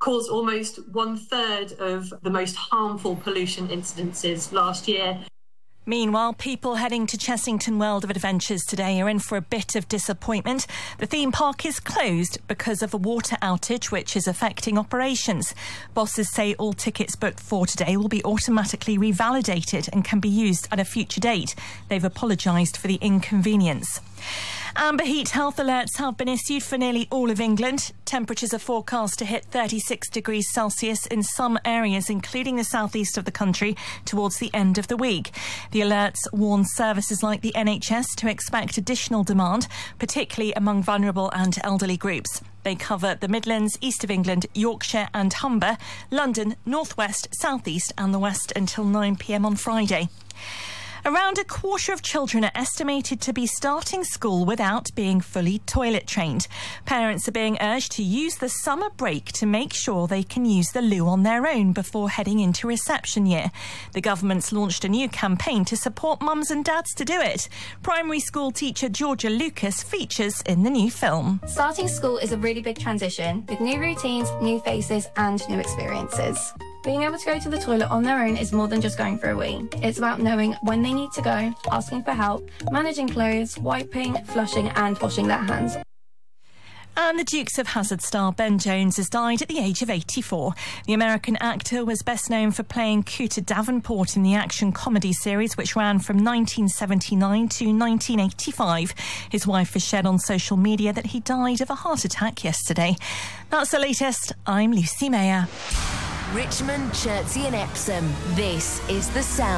caused almost 1/3 of the most harmful pollution incidences last year. Meanwhile, people heading to Chessington World of Adventures today are in for a bit of disappointment. The theme park is closed because of a water outage which is affecting operations. Bosses say all tickets booked for today will be automatically revalidated and can be used at a future date. They've apologised for the inconvenience. Amber heat health alerts have been issued for nearly all of England. Temperatures are forecast to hit 36 degrees Celsius in some areas, including the southeast of the country, towards the end of the week. The alerts warn services like the NHS to expect additional demand, particularly among vulnerable and elderly groups. They cover the Midlands, East of England, Yorkshire and Humber, London, North West, South East and the West until 9 p.m. on Friday. Around a quarter of children are estimated to be starting school without being fully toilet trained. Parents are being urged to use the summer break to make sure they can use the loo on their own before heading into reception year. The government's launched a new campaign to support mums and dads to do it. Primary school teacher Georgia Lucas features in the new film. Starting school is a really big transition with new routines, new faces and new experiences. Being able to go to the toilet on their own is more than just going for a wee. It's about knowing when they need to go, asking for help, managing clothes, wiping, flushing and washing their hands. And the Dukes of Hazzard star Ben Jones has died at the age of 84. The American actor was best known for playing Cooter Davenport in the action comedy series, which ran from 1979 to 1985. His wife has shared on social media that he died of a heart attack yesterday. That's the latest. I'm Lucy Mayer. Richmond, Chertsey and Epsom. This is The Sound.